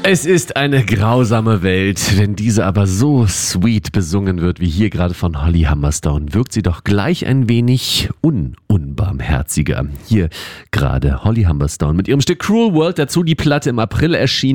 Es ist eine grausame Welt. Wenn diese aber so sweet besungen wird, wie hier gerade von Holly Humberstone, wirkt sie doch gleich ein wenig unbarmherziger. Hier gerade Holly Humberstone mit ihrem Stück Cruel World, dazu die Platte im April erschien.